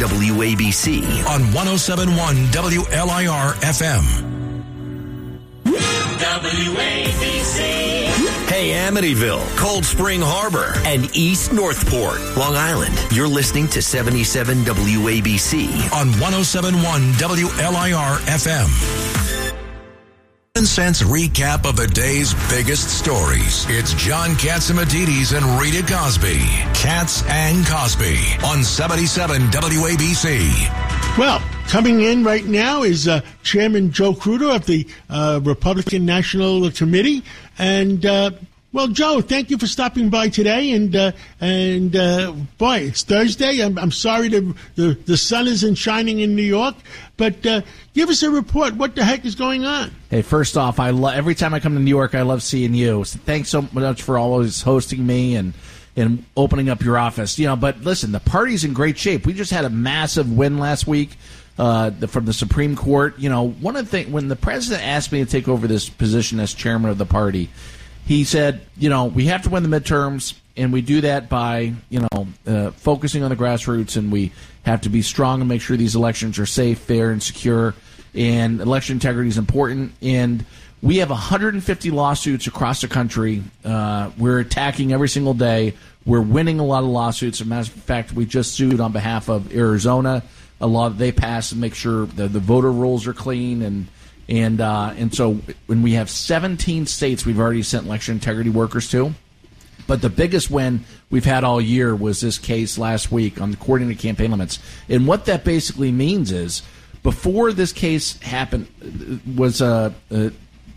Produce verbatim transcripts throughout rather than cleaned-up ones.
W A B C on one oh seven point one W L I R F M. W A B C. Hey, Amityville, Cold Spring Harbor, and East Northport, Long Island. You're listening to seventy-seven W A B C on one oh seven point one W L I R F M. Cents recap of the day's biggest stories. It's John Catsimatidis and Rita Cosby. Katz and Cosby on seventy-seven W A B C. Well, coming in right now is uh, Chairman Joe Crudo of the uh, Republican National Committee. And, uh, well, Joe, thank you for stopping by today. And, uh, and uh, boy, it's Thursday. I'm, I'm sorry the, the, the sun isn't shining in New York. But uh, give us a report. What the heck is going on? Hey, first off, I lo- every time I come to New York, I love seeing you. So thanks so much for always hosting me and and opening up your office. You know, but listen, the party's in great shape. We just had a massive win last week uh, the, from the Supreme Court. You know, one of the things, when the president asked me to take over this position as chairman of the party, he said, you know, we have to win the midterms, and we do that by, you know, uh, focusing on the grassroots, and we have to be strong and make sure these elections are safe, fair, and secure, and election integrity is important. And we have one hundred fifty lawsuits across the country. Uh, we're attacking every single day. We're winning a lot of lawsuits. As a matter of fact, we just sued on behalf of Arizona. A law that they passed to make sure that the voter rolls are clean. And and uh, and so when we have seventeen states we've already sent election integrity workers to. But the biggest win we've had all year was this case last week on the coordinated campaign limits. And what that basically means is before this case happened, was uh, uh,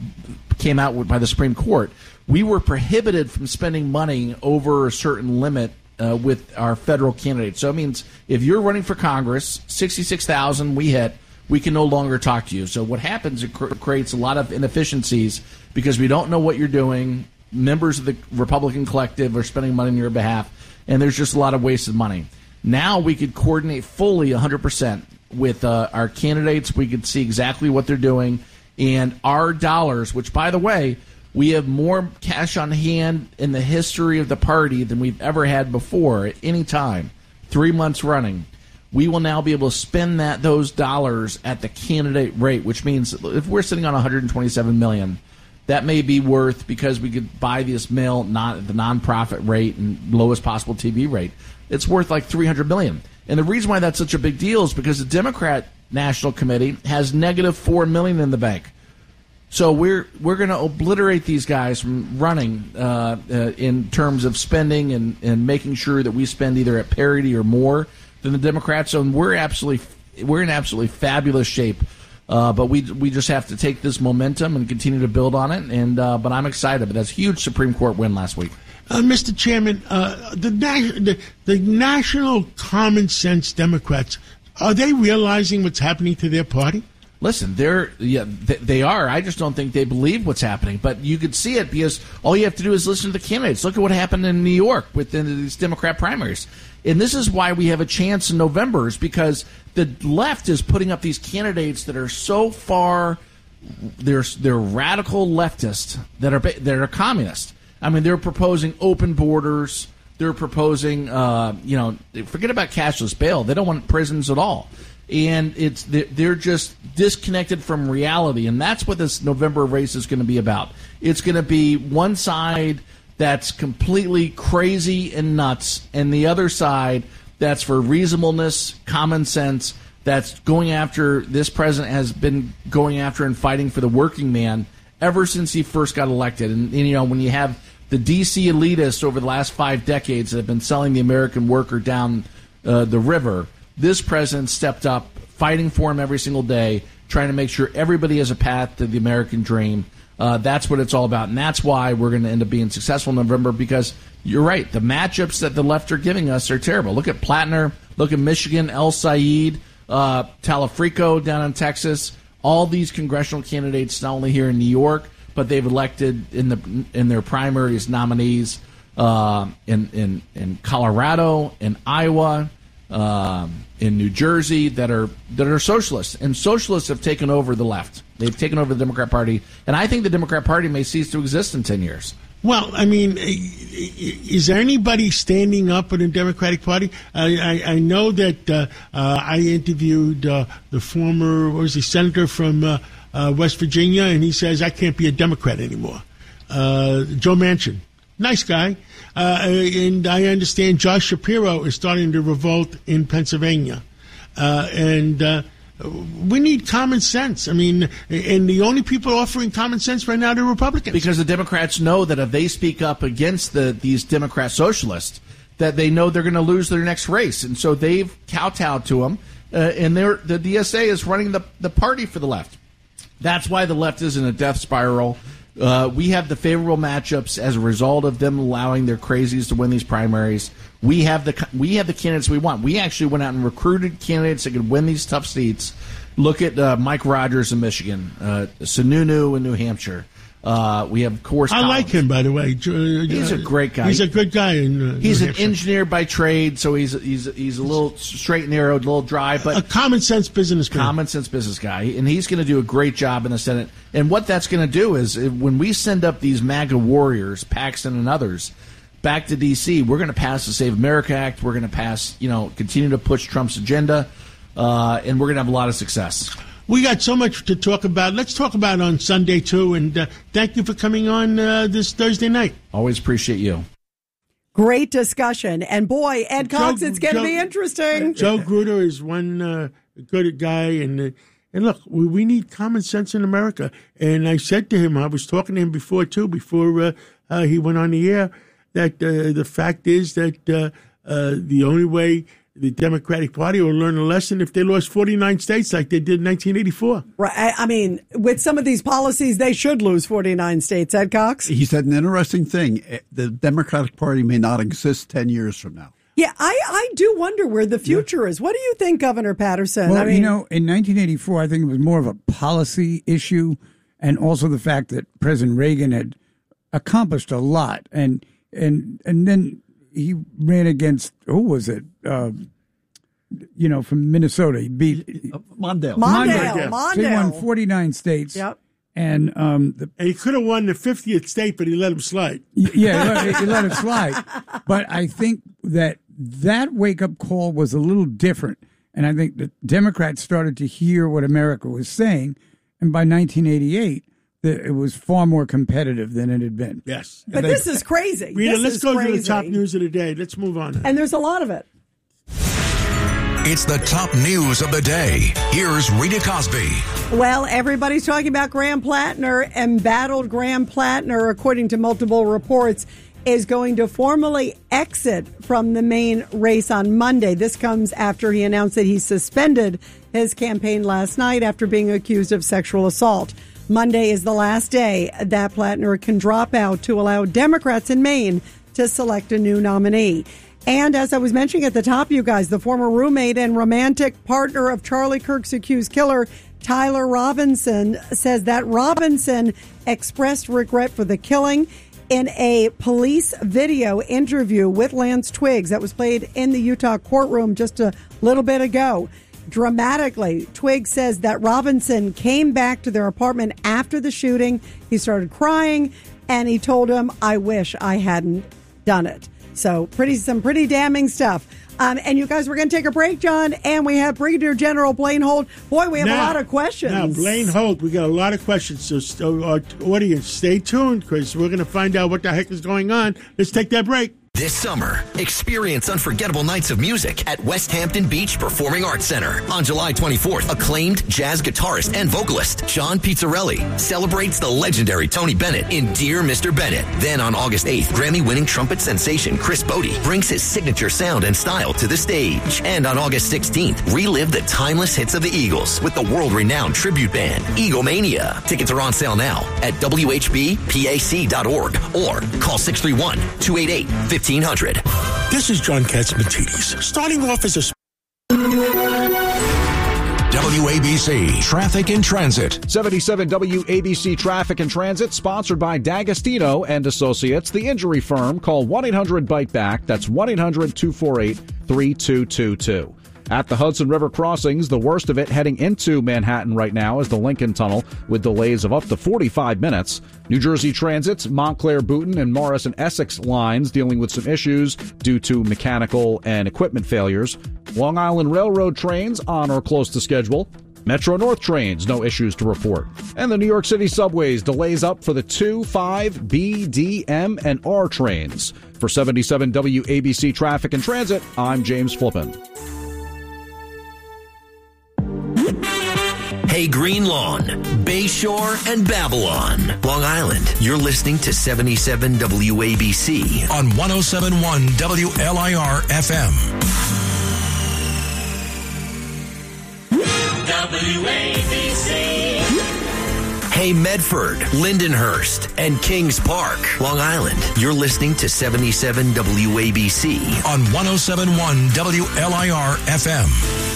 came out by the Supreme Court, we were prohibited from spending money over a certain limit uh, with our federal candidates. So it means if you're running for Congress, sixty-six thousand we hit, we can no longer talk to you. So what happens, it cr- creates a lot of inefficiencies because we don't know what you're doing. Members of the Republican collective are spending money on your behalf, and there's just a lot of wasted money. Now we could coordinate fully one hundred percent with uh, our candidates. We could see exactly what they're doing, and our dollars, which, by the way, we have more cash on hand in the history of the party than we've ever had before at any time, three months running. We will now be able to spend that those dollars at the candidate rate, which means if we're sitting on one hundred twenty-seven million dollars, that may be worth, because we could buy this mill not at the nonprofit rate and lowest possible T V rate, it's worth like three hundred million dollars. And the reason why that's such a big deal is because the Democrat National Committee has negative four million dollars in the bank. So we're we're going to obliterate these guys from running uh, uh, in terms of spending and, and making sure that we spend either at parity or more than the Democrats. So we're absolutely we're in absolutely fabulous shape. Uh, but we we just have to take this momentum and continue to build on it. And uh, but I'm excited. But that's a huge Supreme Court win last week. Uh, Mister Chairman, uh, the, the the national common sense Democrats, are they realizing what's happening to their party? Listen, they're yeah they, they are. I just don't think they believe what's happening. But you could see it because all you have to do is listen to the candidates. Look at what happened in New York within these Democrat primaries. And this is why we have a chance in November, is because the left is putting up these candidates that are so far, they're they're radical leftists that are that are communist. I mean, they're proposing open borders. They're proposing, uh, you know, forget about cashless bail. They don't want prisons at all. And it's they're just disconnected from reality. And that's what this November race is going to be about. It's going to be one side that's completely crazy and nuts, and the other side that's for reasonableness, common sense, that's going after, this president has been going after and fighting for the working man ever since he first got elected. And, and you know, when you have the D C elitists over the last five decades that have been selling the American worker down uh, the river, this president stepped up, fighting for him every single day, trying to make sure everybody has a path to the American dream. Uh, that's what it's all about, and that's why we're going to end up being successful in November, because you're right, the matchups that the left are giving us are terrible. Look at Plattner, look at Michigan, El Said, uh, Talafrico down in Texas, all these congressional candidates, not only here in New York, but they've elected in the in their primaries nominees uh, in, in, in Colorado, in Iowa, um, in New Jersey that are that are socialists, and socialists have taken over the left. They've taken over the Democrat Party, and I think the Democrat Party may cease to exist in ten years. Well, I mean, is there anybody standing up in the Democratic Party? I, I, I know that uh, uh, I interviewed uh, the former, what was he, senator from uh, uh, West Virginia, and he says, I can't be a Democrat anymore. Uh, Joe Manchin, nice guy. Uh, and I understand Josh Shapiro is starting to revolt in Pennsylvania. Uh, and uh, we need common sense. I mean, and the only people offering common sense right now are the Republicans. Because the Democrats know that if they speak up against the these Democrat socialists, that they know they're going to lose their next race. And so they've kowtowed to them. Uh, and they're, the D S A is running the, the party for the left. That's why the left is in a death spiral. Uh, we have the favorable matchups as a result of them allowing their crazies to win these primaries. We have the we have the candidates we want. We actually went out and recruited candidates that could win these tough seats. Look at uh, Mike Rogers in Michigan, uh, Sununu in New Hampshire. Uh, we have, of course, I Collins. like him, by the way. He's a great guy. He's a good guy. In, uh, he's New an Hampshire. engineer by trade, so he's he's he's a little straight and narrow, a little dry, but a common sense businessman. Common sense business guy, and he's going to do a great job in the Senate. And what that's going to do is, when we send up these MAGA warriors, Paxton and others, back to D C, we're going to pass the Save America Act. We're going to pass, you know, continue to push Trump's agenda, uh, and we're going to have a lot of success. We got so much to talk about. Let's talk about it on Sunday, too. And uh, thank you for coming on uh, this Thursday night. Always appreciate you. Great discussion. And boy, Ed Cox, Joe, it's going to be interesting. Joe Gruder is one uh, good guy. And, uh, and look, we, we need common sense in America. And I said to him, I was talking to him before, too, before uh, uh, he went on the air, that uh, the fact is that uh, uh, the only way the Democratic Party will learn a lesson if they lost forty-nine states like they did in nineteen eighty-four. Right. I mean, with some of these policies, they should lose forty-nine states. Ed Cox? He said an interesting thing. The Democratic Party may not exist ten years from now. Yeah, I, I do wonder where the future yeah. is. What do you think, Governor Patterson? Well, I mean, you know, in nineteen eighty-four, I think it was more of a policy issue, and also the fact that President Reagan had accomplished a lot. And and and then he ran against, who was it? Uh, you know, from Minnesota. He beat Mondale. Mondale. Mondale. So he won forty-nine states. Yep. And, um, the, and he could have won the fiftieth state, but he let him slide. Yeah, he let, he let him slide. But I think that that wake-up call was a little different. And I think the Democrats started to hear what America was saying. And by nineteen eighty-eight, it was far more competitive than it had been. Yes. But they, this is crazy. Rita, this let's is go crazy. to the top news of the day. Let's move on. And there's a lot of it. It's the top news of the day. Here's Rita Cosby. Well, everybody's talking about Graham Plattner. Embattled Graham Plattner, according to multiple reports, is going to formally exit from the main race on Monday. This comes after he announced that he suspended his campaign last night after being accused of sexual assault. Monday is the last day that Plattner can drop out to allow Democrats in Maine to select a new nominee. And as I was mentioning at the top, you guys, the former roommate and romantic partner of Charlie Kirk's accused killer, Tyler Robinson, says that Robinson expressed regret for the killing in a police video interview with Lance Twiggs that was played in the Utah courtroom just a little bit ago. Dramatically, Twiggs says that Robinson came back to their apartment after the shooting. He started crying, and he told him, "I wish I hadn't done it." So pretty, some pretty damning stuff. Um, and you guys, we're going to take a break, John, and we have Brigadier General Blaine Holt. Boy, we have now, a lot of questions. Now, Blaine Holt, we got a lot of questions. So, so our audience, stay tuned, because we're going to find out what the heck is going on. Let's take that break. This summer, experience unforgettable nights of music at West Hampton Beach Performing Arts Center. On July twenty-fourth, acclaimed jazz guitarist and vocalist John Pizzarelli celebrates the legendary Tony Bennett in Dear Mister Bennett. Then on August eighth, Grammy-winning trumpet sensation Chris Bodie brings his signature sound and style to the stage. And on August sixteenth, relive the timeless hits of the Eagles with the world-renowned tribute band Eaglemania. Tickets are on sale now at W H B P A C dot org or call six three one, two eight eight, fifteen hundred. This is John Catsimatidis. Starting off as a... W A B C Traffic and Transit. seventy-seven W A B C Traffic and Transit, sponsored by D'Agostino and Associates, the injury firm. Call one eight hundred bite back. That's one eight hundred two four eight three two two two. At the Hudson River crossings, the worst of it heading into Manhattan right now is the Lincoln Tunnel, with delays of up to forty-five minutes. New Jersey Transit's Montclair, Booton, and Morris and Essex lines dealing with some issues due to mechanical and equipment failures. Long Island Railroad trains on or close to schedule. Metro North trains, no issues to report. And the New York City subways, delays up for the two, five, B, D, M, and R trains. For seventy-seven W A B C Traffic and Transit, I'm James Flippin. Hey, Green Lawn, Bayshore, and Babylon, Long Island. You're listening to seventy-seven W A B C on one oh seven point one W L I R F M. W A B C. Hey, Medford, Lindenhurst, and Kings Park, Long Island. You're listening to seventy-seven W A B C on one oh seven point one W L I R F M.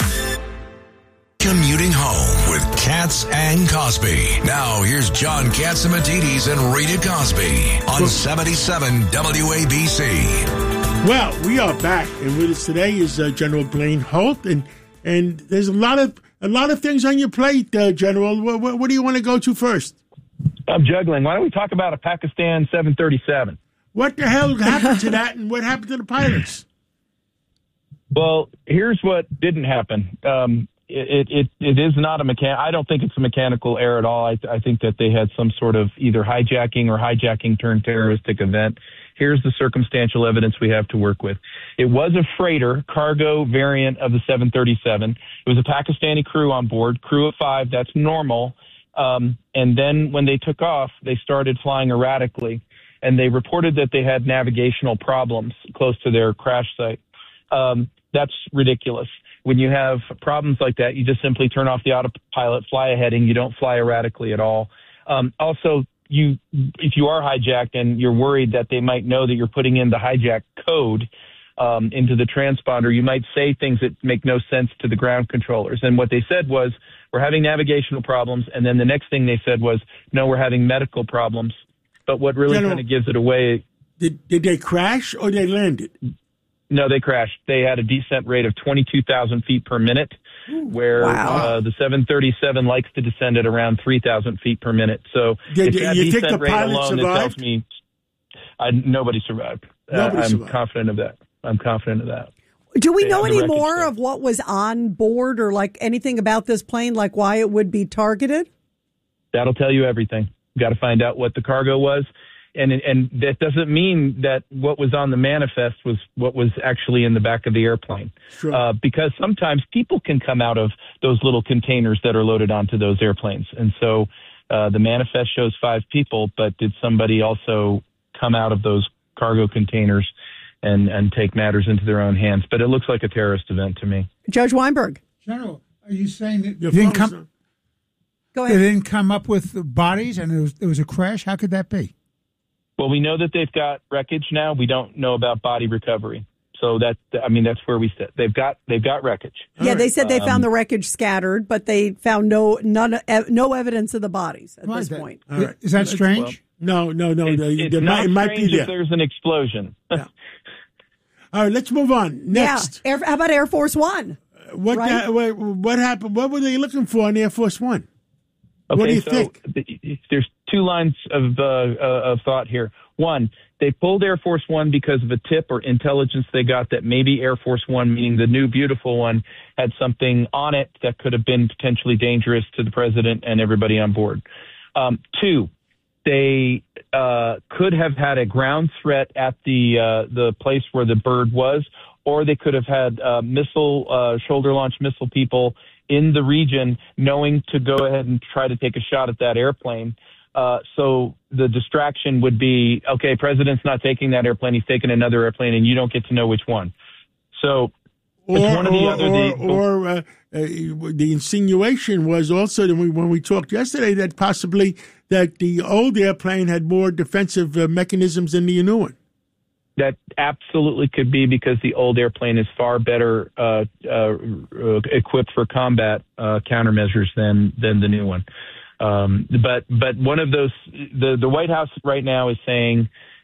Commuting home with Katz and Cosby. Now here's John Catsimatidis and Rita Cosby on seventy-seven W A B C. Well, we are back, and with us today is uh, General Blaine Holt, and and there's a lot of a lot of things on your plate, uh, General. What, what, what do you want to go to first? I'm juggling. Why don't we talk about a Pakistan seven thirty-seven? What the hell happened to that, and what happened to the pilots? Well, here's what didn't happen. Um, It, it it is not a mechan. I don't think it's a mechanical error at all. I, I think that they had some sort of either hijacking or hijacking turned terroristic event. Here's the circumstantial evidence we have to work with. It was a freighter cargo variant of the seven thirty-seven. It was a Pakistani crew on board, crew of five. That's normal. Um, and then when they took off, they started flying erratically, and they reported that they had navigational problems close to their crash site. Um, that's ridiculous. When you have problems like that, you just simply turn off the autopilot, fly a heading. You don't fly erratically at all. Um, also, you if you are hijacked and you're worried that they might know that you're putting in the hijack code um, into the transponder, you might say things that make no sense to the ground controllers. And what they said was, we're having navigational problems. And then the next thing they said was, no, we're having medical problems. But what really kind of gives it away. Did, did they crash or they landed? No, they crashed. They had a descent rate of twenty-two thousand feet per minute, where wow. uh, the seven thirty-seven likes to descend at around three thousand feet per minute. So Did, if that you descent think the rate pilot alone, survived? it tells me I, nobody survived. Nobody uh, I'm survived. confident of that. I'm confident of that. Do we They know have the any wreckage more there. of what was on board or like anything about this plane, like why it would be targeted? That'll tell you everything. You got to find out what the cargo was. And and that doesn't mean that what was on the manifest was what was actually in the back of the airplane. Sure. Uh, because sometimes people can come out of those little containers that are loaded onto those airplanes. And so uh, the manifest shows five people, but did somebody also come out of those cargo containers and, and take matters into their own hands? But it looks like a terrorist event to me. Judge Weinberg. General, are you saying that Your they didn't phone's come, on. Go they ahead. didn't come up with the bodies and it was, it was a crash? How could that be? Well, we know that they've got wreckage now. We don't know about body recovery. So that, I mean, that's where we sit. They've got, they've got wreckage. Yeah, they said they Um, found the wreckage scattered, but they found no none ev- no evidence of the bodies at Why this is that? point. All right. Is that strange? No, no, no. It's, there- it's there not might, it might be strange there. if there's an explosion. Yeah. All right, let's move on. Next. Yeah. Air, how about Air Force One? What, Right. uh, what what happened? What were they looking for on Air Force One? Okay, What do you so think? th- there's two lines of uh, uh, of thought here. One, they pulled Air Force One because of a tip or intelligence they got that maybe Air Force One, meaning the new beautiful one, had something on it that could have been potentially dangerous to the president and everybody on board. Um, two, they uh, could have had a ground threat at the uh, the place where the bird was, or they could have had uh, missile uh, shoulder launch missile people in the region knowing to go ahead and try to take a shot at that airplane. Uh, so the distraction would be, okay, president's not taking that airplane, he's taking another airplane, and you don't get to know which one. So Or, it's one or the or, other. or, The- or uh, uh, the insinuation was also that we, when we talked yesterday that possibly that the old airplane had more defensive uh, mechanisms than the new one. That absolutely could be because the old airplane is far better uh, uh, equipped for combat uh, countermeasures than than the new one. Um, but but one of those, the the White House right now is saying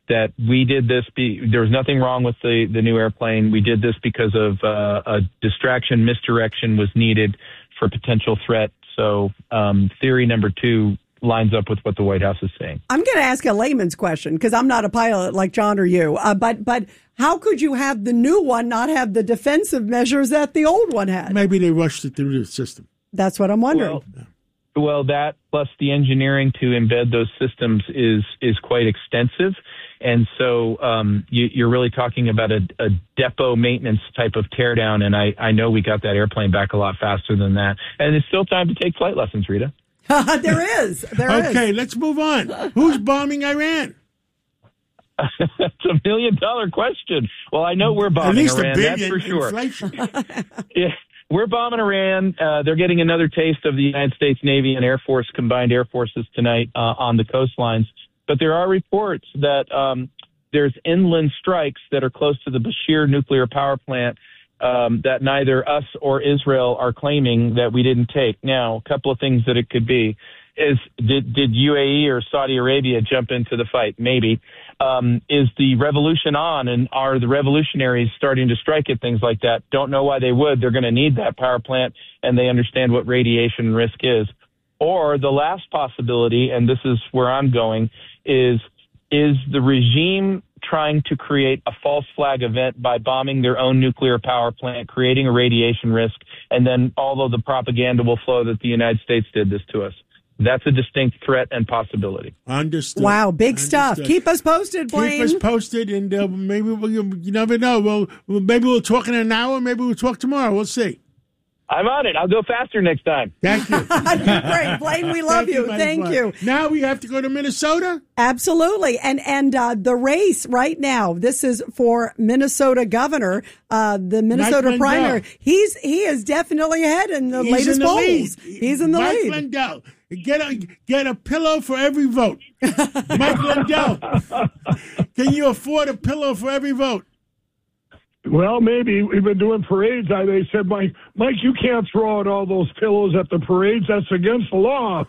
that we did this. Be, there was nothing wrong with the, the new airplane. We did this because of uh, a distraction, misdirection was needed for potential threat. So um, theory number two lines up with what the White House is saying. I'm going to ask a layman's question because I'm not a pilot like John or you. Uh, but but how could you have the new one not have the defensive measures that the old one had? Maybe they rushed it through the system. That's what I'm wondering. Well, well, that plus the engineering to embed those systems is is quite extensive. And so um, you, you're really talking about a, a depot maintenance type of teardown. And I, I know we got that airplane back a lot faster than that. And it's still time to take flight lessons, Rita. there is. There okay, is. Okay, let's move on. Who's bombing Iran? That's a million dollar question. Well, I know we're bombing At least Iran, a that's billion for sure. Inflation. Yeah, we're bombing Iran. Uh, they're getting another taste of the United States Navy and Air Force, combined air forces tonight uh, on the coastlines. But there are reports that um, there's inland strikes that are close to the Bashir nuclear power plant um, that neither us or Israel are claiming that we didn't take. Now, a couple of things that it could be is did, did U A E or Saudi Arabia jump into the fight? Maybe. Um, is the revolution on, and are the revolutionaries starting to strike at things like that? Don't know why they would. They're going to need that power plant, and they understand what radiation risk is. Or the last possibility, and this is where I'm going, is is the regime trying to create a false flag event by bombing their own nuclear power plant, creating a radiation risk, and then although the propaganda will flow that the United States did this to us. That's a distinct threat and possibility. Understood. Wow, big Understood. stuff. Keep us posted, Blaine. Keep us posted, and uh, maybe we'll, you never know. Well, maybe we'll talk in an hour. Maybe we'll talk tomorrow. We'll see. I'm on it. I'll go faster next time. Thank you. Great, Blaine. We love Thank you. you Thank friend. you. Now we have to go to Minnesota. Absolutely, and and uh, the race right now. This is for Minnesota governor. Uh, the Minnesota Mike primary. Lindell. He's he is definitely ahead in the He's latest in the polls. lead. He's in the Mike lead. Lindell. Get a get a pillow for every vote. Mike Lindell. Can you afford a pillow for every vote? Well, maybe. We've been doing parades. I, they said, Mike, Mike, you can't throw out all those pillows at the parades. That's against the law.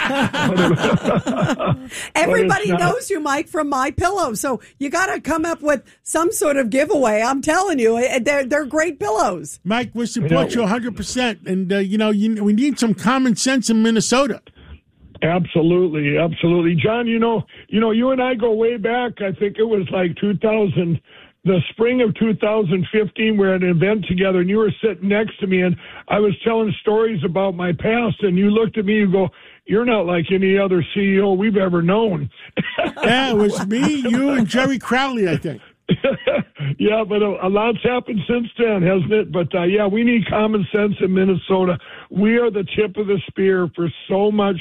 Everybody knows you, Mike, from My Pillow. So you got to come up with some sort of giveaway. I'm telling you, they're they're great pillows. Mike, we support you one hundred percent. And, uh, you know, you, we need some common sense in Minnesota. Absolutely, absolutely. John, you know, you know, you and I go way back. I think it was like two thousand, the spring of two thousand fifteen. We're at an event together, and you were sitting next to me, and I was telling stories about my past, and you looked at me, you go, "You're not like any other C E O we've ever known." Yeah, it was me, you, and Jerry Crowley, I think. Yeah, but a, a lot's happened since then, hasn't it? But, uh, yeah, we need common sense in Minnesota. We are the tip of the spear for so much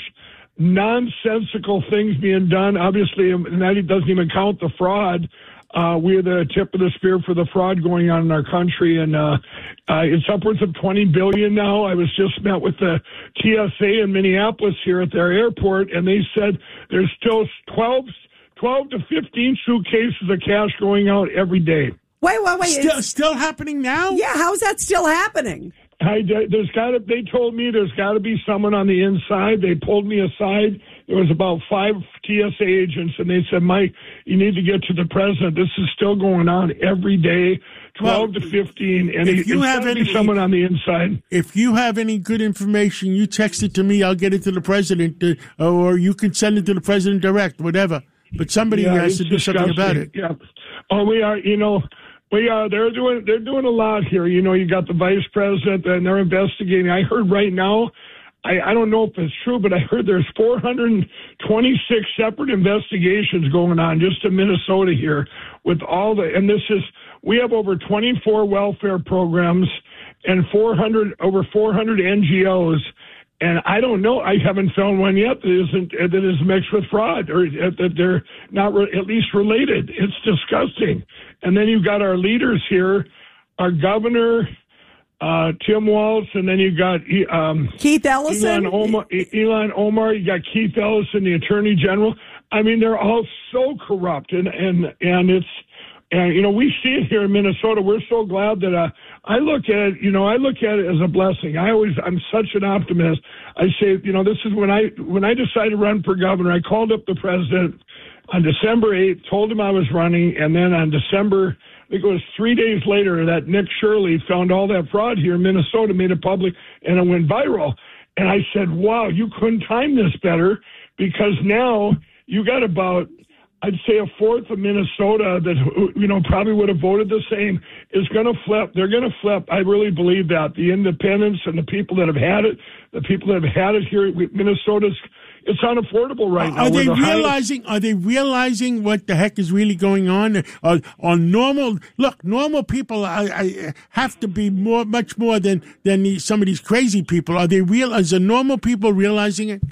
nonsensical things being done. Obviously, and that doesn't even count the fraud. Uh, we're the tip of the spear for the fraud going on in our country, and uh, uh, it's upwards of twenty billion dollars now. I was just met with the T S A in Minneapolis here at their airport, and they said there's still twelve, twelve to fifteen suitcases of cash going out every day. Wait, wait, wait. Still, It's- still happening now? yeah, how's that still happening? I, there's got to. They told me there's got to be someone on the inside. They pulled me aside. There was about five T S A agents, and they said, "Mike, you need to get to the president. This is still going on every day, twelve Well, to fifteen, and if it, you it's have gotta be any- someone on the inside." If you have any good information, you text it to me. I'll get it to the president, uh, or you can send it to the president direct, whatever. But somebody Yeah, has to it's do something about it. disgusting. Yeah. Oh, we are. You know. We are. They're doing. They're doing a lot here. You know, you got the vice president, and they're investigating. I heard right now. I, I don't know if it's true, but I heard there's four hundred twenty-six separate investigations going on just in Minnesota here with all the. And this is. We have over twenty-four welfare programs and four hundred over four hundred N G Os. And I don't know. I haven't found one yet that isn't that is mixed with fraud, or that they're not re- at least related. It's disgusting. And then you've got our leaders here, our governor, uh, Tim Walz, and then you've got um, Keith Ellison. Elon Omar, Elon Omar. You got Keith Ellison, the Attorney General. I mean, they're all so corrupt, and and and it's And, you know, we see it here in Minnesota. We're so glad that uh, I look at it, you know, I look at it as a blessing. I always, I'm such an optimist. I say, you know, this is when I, when I decided to run for governor, I called up the president on December eighth, told him I was running. And then on December, I think it was three days later, that Nick Shirley found all that fraud here in Minnesota, made it public, and it went viral. And I said, wow, you couldn't time this better, because now you got about, I'd say a fourth of Minnesota that, you know, probably would have voted the same is going to flip. They're going to flip. I really believe that. The independents and the people that have had it, the people that have had it here, Minnesota's, it's unaffordable right now. Are they realizing, are they realizing what the heck is really going on? Uh, on normal, look, normal people I, I have to be more, much more than, than the, some of these crazy people. Are they real, is the normal people realizing it?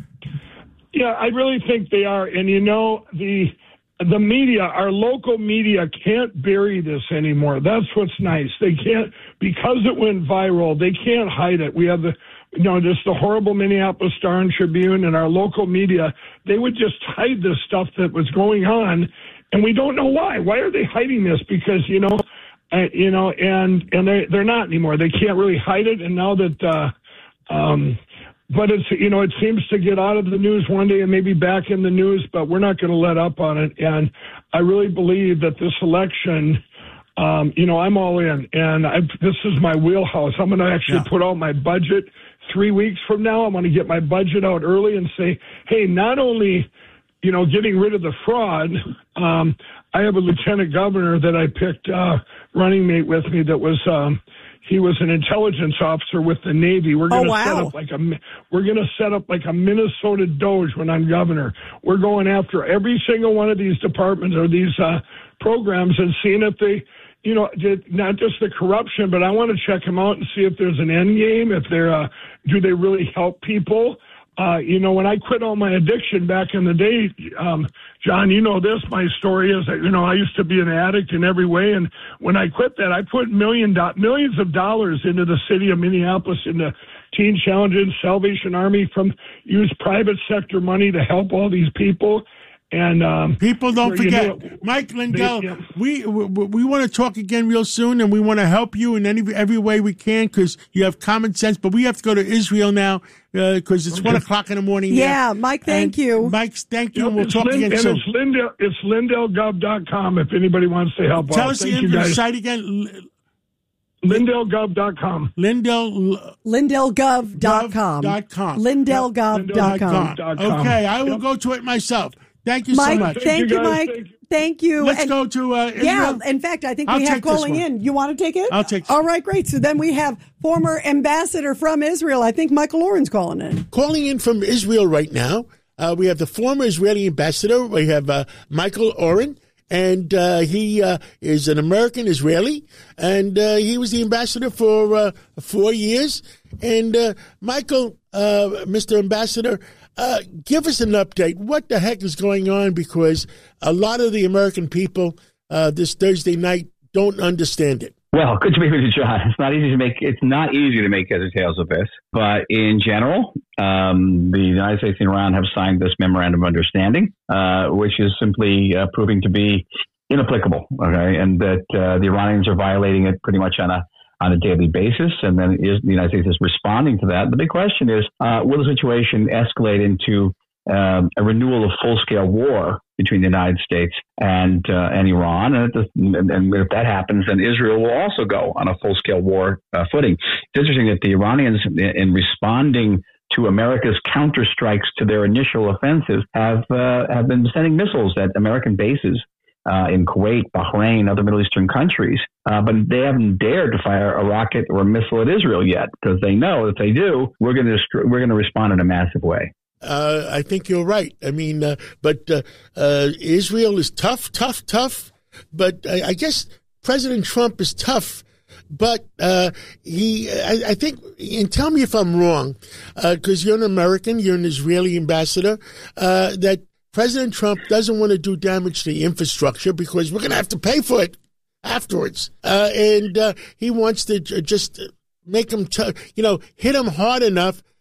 Yeah, I really think they are. And you know, the, The media, our local media, can't bury this anymore. That's what's nice. They can't, because it went viral, they can't hide it. We have the, you know, just the horrible Minneapolis Star and Tribune and our local media. They would just hide this stuff that was going on, and we don't know why. Why are they hiding this? Because, you know, uh, you know, and and they they're not anymore. They can't really hide it. And now that, uh, um, but it's, you know, it seems to get out of the news one day and maybe back in the news, but we're not going to let up on it. And I really believe that this election, um, you know, I'm all in, and I, this is my wheelhouse. I'm going to actually yeah. put out my budget three weeks from now. I'm going to get my budget out early and say, hey, not only, you know, getting rid of the fraud, um, I have a lieutenant governor that I picked, uh, running mate with me that was, um, he was an intelligence officer with the Navy. We're going to oh, wow. set up like a we're going to set up like a Minnesota Doge when I'm governor. We're going after every single one of these departments or these uh, programs and seeing if they, you know, not just the corruption, but I want to check them out and see if there's an end game. If they're, uh, do they really help people? Uh, you know, when I quit all my addiction back in the day, um, John, you know this, my story is that, you know, I used to be an addict in every way. And when I quit that, I put million do- millions of dollars into the city of Minneapolis, into Teen Challenge and Salvation Army, from use private sector money to help all these people. And um, people don't forget, you know, Mike Lindell. They, yeah. we, we we want to talk again real soon, and we want to help you in any every way we can because you have common sense. But we have to go to Israel now because uh, it's one o'clock in the morning. Yeah, now. Mike, thank and you. Mike, thank you. Yep, and we'll talk Lind- again and soon. It's Lindell. It's Lindell Gov dot com if anybody wants to help. Tell out. us Thank the site again. Lindell Gov dot com. Lindell. Lindell Gov dot com. Lindell Gov dot com. Okay, I will yep. go to it myself. Thank you Mike, so much. Thank, thank you, you Mike. Thank you. Thank you. Let's and, go to uh, Israel. Yeah, in fact, I think I'll we have calling in. You want to take it? I'll take it. All right, great. So then we have former ambassador from Israel. I think Michael Oren's calling in. Calling in from Israel right now. Uh, we have the former Israeli ambassador. We have uh, Michael Oren. And uh, he uh, is an American Israeli, and uh, he was the ambassador for uh, four years. And uh, Michael, uh, Mister Ambassador, uh, give us an update. What the heck is going on? Because a lot of the American people uh, this Thursday night don't understand it. Well, good to be with you, John. It's not easy to make. It's not easy to make heads or tails of this, but in general, um, the United States and Iran have signed this memorandum of understanding, uh, which is simply uh, proving to be inapplicable. Okay, and that uh, the Iranians are violating it pretty much on a on a daily basis, and then is, the United States is responding to that. The big question is, uh, will the situation escalate into um, a renewal of full-scale war between the United States and uh, and Iran, and, it, and, and if that happens, then Israel will also go on a full-scale war uh, footing. It's interesting that the Iranians, in responding to America's counterstrikes to their initial offensive, have uh, have been sending missiles at American bases uh, in Kuwait, Bahrain, other Middle Eastern countries, uh, but they haven't dared to fire a rocket or a missile at Israel yet because they know if they do, we're going to we're going to respond in a massive way. Uh, I think you're right. I mean, uh, but uh, uh, Israel is tough, tough, tough. But I, I guess President Trump is tough. But uh, he, I, I think, and tell me if I'm wrong, because uh, you're an American, you're an Israeli ambassador, uh, that President Trump doesn't want to do damage to the infrastructure because we're going to have to pay for it afterwards. Uh, and uh, he wants to just make him, t- you know, hit him hard enough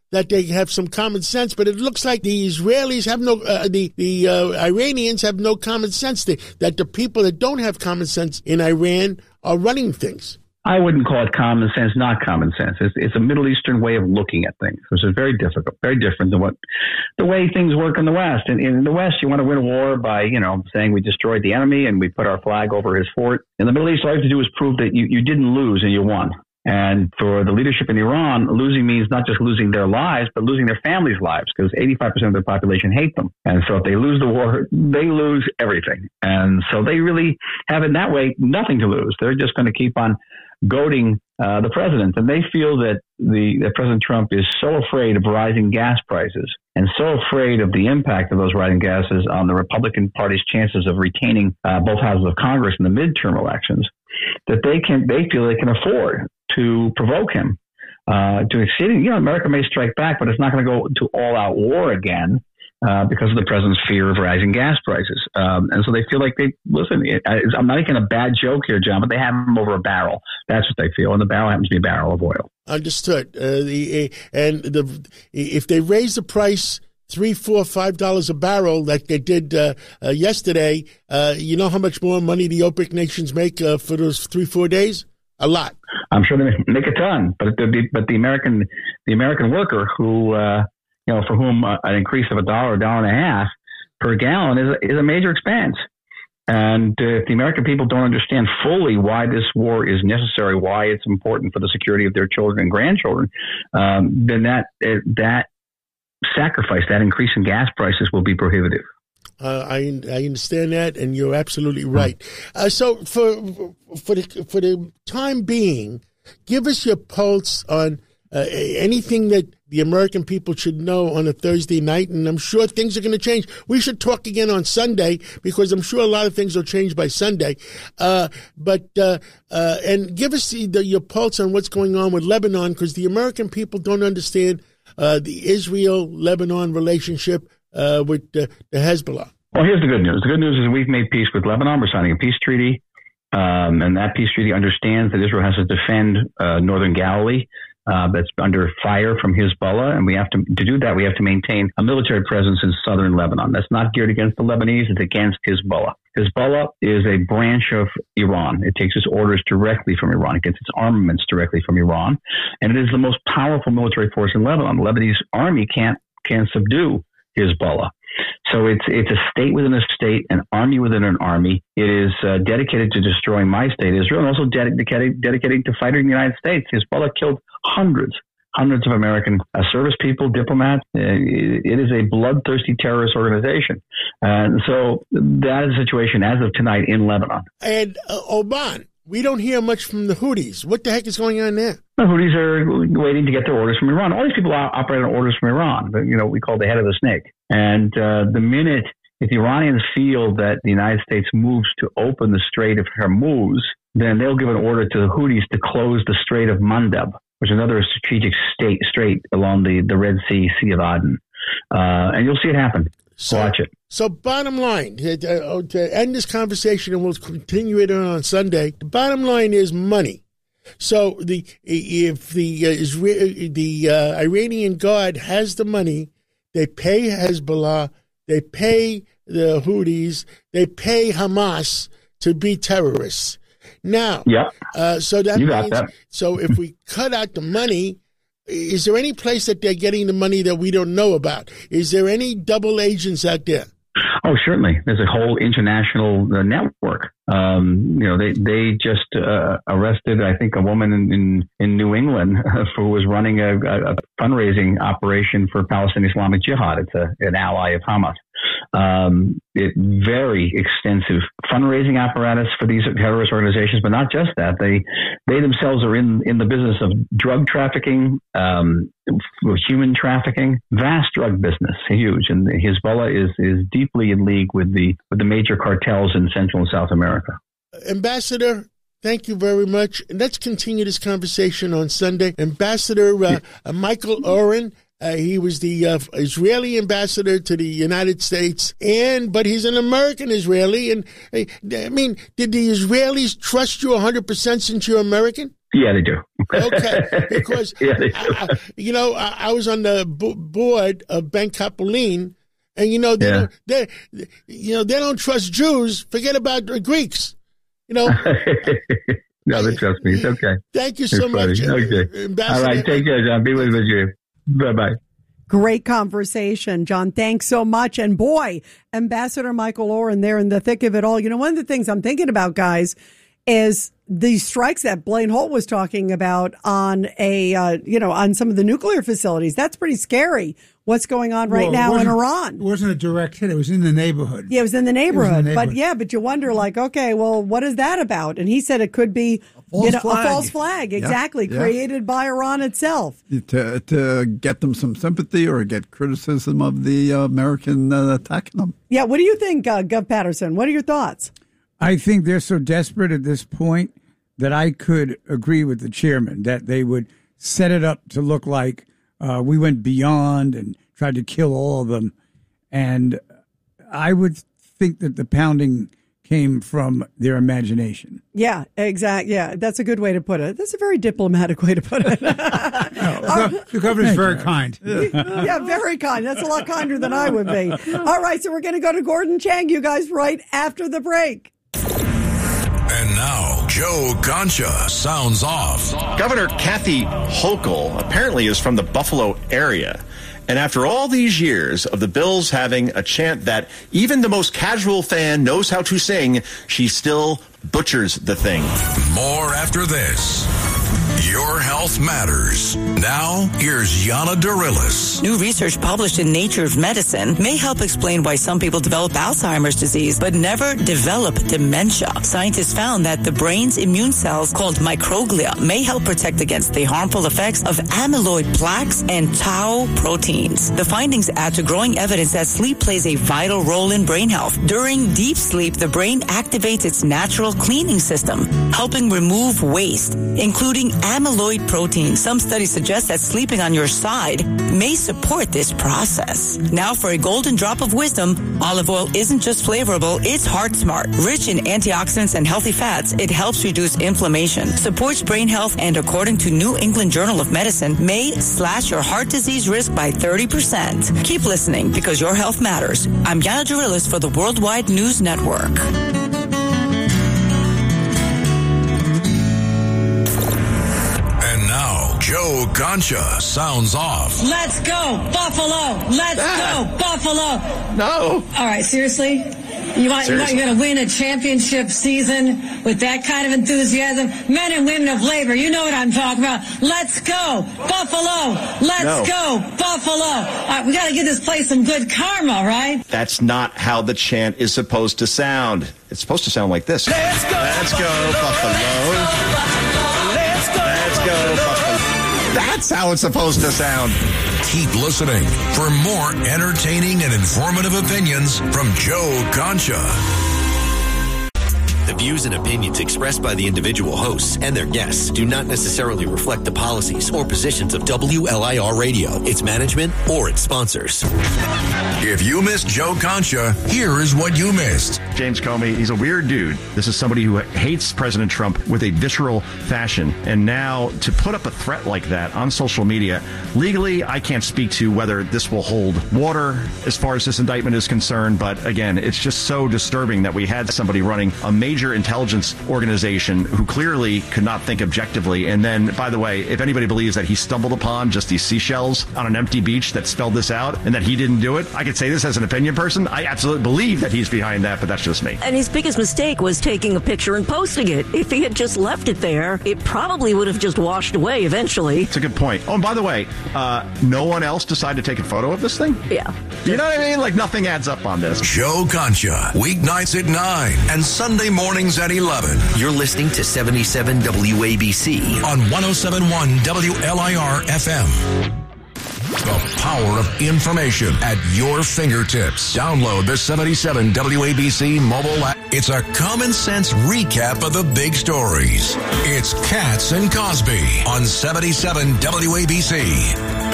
that they have some common sense, but it looks like the Israelis have no, uh, the the uh, Iranians have no common sense. They, that the people that don't have common sense in Iran are running things. I wouldn't call it common sense, not common sense. It's, it's a Middle Eastern way of looking at things, which is very difficult, very different than what the way things work in the West. And in the West, you want to win a war by, you know, saying we destroyed the enemy and we put our flag over his fort. In the Middle East, all you have to do is prove that you, you didn't lose and you won. And for the leadership in Iran, losing means not just losing their lives, but losing their families' lives, because eighty-five percent of their population hate them. And so if they lose the war, they lose everything. And so they really have in that way nothing to lose. They're just going to keep on goading uh, the president. And they feel that the that President Trump is so afraid of rising gas prices and so afraid of the impact of those rising gases on the Republican Party's chances of retaining uh, both houses of Congress in the midterm elections, that they can they feel they can afford to provoke him uh, to exceeding. You know, America may strike back, but it's not going to go to all-out war again uh, because of the president's fear of rising gas prices. Um, and so they feel like they listen. It, I, I'm not making a bad joke here, John, but they have him over a barrel. That's what they feel, and the barrel happens to be a barrel of oil. Understood. Uh, the and the if they raise the price three, four, five dollars a barrel, like they did uh, uh, yesterday, uh, you know how much more money the OPEC nations make uh, for those three, four days? A lot. I'm sure they make a ton, but the but the American the American worker who uh, you know for whom uh, an increase of a dollar, a dollar and a half per gallon is a, is a major expense. And uh, if the American people don't understand fully why this war is necessary, why it's important for the security of their children and grandchildren, um, then that uh, that sacrifice, that increase in gas prices, will be prohibitive. Uh, I I understand that, and you're absolutely right. Uh, so for for the for the time being, give us your pulse on uh, anything that the American people should know on a Thursday night, and I'm sure things are going to change. We should talk again on Sunday because I'm sure a lot of things will change by Sunday. Uh, but uh, uh, and give us the, the, your pulse on what's going on with Lebanon, because the American people don't understand uh, the Israel-Lebanon relationship Uh, with uh, the Hezbollah. Well, here's the good news. The good news is we've made peace with Lebanon. We're signing a peace treaty. Um, and that peace treaty understands that Israel has to defend uh, northern Galilee uh, that's under fire from Hezbollah. And we have to, to do that, we have to maintain a military presence in southern Lebanon. That's not geared against the Lebanese. It's against Hezbollah. Hezbollah is a branch of Iran. It takes its orders directly from Iran. It gets its armaments directly from Iran. And it is the most powerful military force in Lebanon. The Lebanese army can't, can't subdue Hezbollah. So it's it's a state within a state, an army within an army. It is uh, dedicated to destroying my state, Israel, and also dedicated dedicated to fighting the United States. Hezbollah killed hundreds, hundreds of American uh, service people, diplomats. Uh, it, it is a bloodthirsty terrorist organization. And so that is the situation as of tonight in Lebanon. And uh, Oman, we don't hear much from the Houthis. What the heck is going on there? The Houthis are waiting to get their orders from Iran. All these people operate on orders from Iran, but, you know, we call the head of the snake. And uh, the minute if the Iranians feel that the United States moves to open the Strait of Hormuz, then they'll give an order to the Houthis to close the Strait of Mandeb, which is another strategic state strait along the, the Red Sea, Sea of Aden. Uh, and you'll see it happen. So, Watch it. So bottom line, to, to end this conversation, and we'll continue it on Sunday, the bottom line is money. So the if the uh, Israel, the uh, Iranian Guard has the money, they pay Hezbollah, they pay the Houthis, they pay Hamas to be terrorists. Now, yeah. uh, so that you means, got that. So if we cut out the money, is there any place that they're getting the money that we don't know about? Is there any double agents out there? Oh, certainly. There's a whole international uh, network. Um, you know, they they just uh, arrested, I think, a woman in in, in New England who was running a, a, a fundraising operation for Palestinian Islamic Jihad. It's a, an ally of Hamas. Um, it very extensive fundraising apparatus for these terrorist organizations, but not just that. They they themselves are in, in the business of drug trafficking, um, human trafficking, vast drug business, huge. And Hezbollah is is deeply in league with the with the major cartels in Central and South America. Ambassador, thank you very much. And let's continue this conversation on Sunday. Ambassador uh, uh, Michael Oren. Uh, he was the uh, Israeli ambassador to the United States, and but he's an American Israeli. And I mean, did the Israelis trust you one hundred percent since you're American? Yeah, they do. Okay, because yeah, they do. I, I, you know I, I was on the b- board of Ben Capolin, and you know they, Yeah. don't, they you know they don't trust Jews. Forget about the Greeks. You know. No, they trust me. It's okay. Thank you so It's funny. much, Okay. Ambassador. All right. Take care, John. Be with you. Bye bye. Great conversation, John. Thanks so much. And boy, Ambassador Michael Oren there in the thick of it all. You know, one of the things I'm thinking about, guys, is the strikes that Blaine Holt was talking about on a, uh, you know, on some of the nuclear facilities. That's pretty scary. What's going on right Well, it now in wasn't- Iran? It wasn't a direct hit. It was in the neighborhood. Yeah, it was in the neighborhood. the But neighborhood. yeah, but you wonder, like, okay, well, what is that about? And he said it could be false you know, flag. a false flag, Yeah, exactly, yeah. created by Iran itself. To, to get them some sympathy or get criticism of the uh, American uh, attacking them. Yeah, what do you think, uh, Gov Patterson? What are your thoughts? I think they're so desperate at this point that I could agree with the chairman that they would set it up to look like uh, we went beyond and tried to kill all of them. And I would think that the pounding came from their imagination. Yeah, exactly. Yeah, that's a good way to put it. That's a very diplomatic way to put it. The, the governor's very kind. Yeah, very kind. That's a lot kinder than I would be. All right, so we're going to go to Gordon Chang, you guys, right after the break. And now, Joe Concha sounds off. Governor Kathy Hochul apparently is from the Buffalo area. And after all these years of the Bills having a chant that even the most casual fan knows how to sing, she still butchers the thing. More after this. Your health matters. Now, here's Yana Darilis. New research published in Nature of Medicine may help explain why some people develop Alzheimer's disease but never develop dementia. Scientists found that the brain's immune cells, called microglia, may help protect against the harmful effects of amyloid plaques and tau proteins. The findings add to growing evidence that sleep plays a vital role in brain health. During deep sleep, the brain activates its natural cleaning system, helping remove waste, including amyloid protein. Some studies suggest that sleeping on your side may support this process. Now for a golden drop of wisdom, olive oil isn't just flavorable, it's heart smart. Rich in antioxidants and healthy fats, it helps reduce inflammation, supports brain health, and according to New England Journal of Medicine, may slash your heart disease risk by thirty percent. Keep listening because your health matters. I'm Yana Darilis for the Worldwide News Network. Joe Concha sounds off. Let's go, Buffalo! Let's Ah. go, Buffalo! No. All right, seriously? You want, you want, you're going to win a championship season with that kind of enthusiasm? Men and women of labor, you know what I'm talking about. Let's go, Buffalo! Let's No. go, Buffalo! All right, we got to give this place some good karma, right? That's not how the chant is supposed to sound. It's supposed to sound like this. Let's go, Let's go, Buffalo. Let's go, Let's go, Buffalo. That's how it's supposed to sound. Keep listening for more entertaining and informative opinions from Joe Concha. The views and opinions expressed by the individual hosts and their guests do not necessarily reflect the policies or positions of W L I R Radio, its management, or its sponsors. If you missed Joe Concha, here is what you missed. James Comey, he's a weird dude. This is somebody who hates President Trump with a visceral fashion. And now to put up a threat like that on social media, legally, I can't speak to whether this will hold water as far as this indictment is concerned. But again, it's just so disturbing that we had somebody running a major intelligence organization who clearly could not think objectively. And then, by the way, if anybody believes that he stumbled upon just these seashells on an empty beach that spelled this out and that he didn't do it, I could say this as an opinion person. I absolutely believe that he's behind that, but that's just me. And his biggest mistake was taking a picture and posting it. If he had just left it there, it probably would have just washed away eventually. It's a good point. Oh, and by the way, uh, no one else decided to take a photo of this thing? Yeah. You know what I mean? Like, nothing adds up on this. Joe Concha, weeknights at nine and Sunday mornings at eleven. You're listening to seventy-seven W A B C on one oh seven point one W L I R F M. The power of information at your fingertips. Download the seventy-seven W A B C mobile app. It's a common sense recap of the big stories. It's Katz and Cosby on seventy-seven W A B C.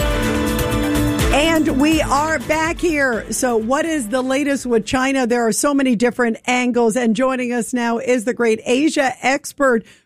And we are back here. So what is the latest with China? There are so many different angles. And joining us now is the great Asia expert,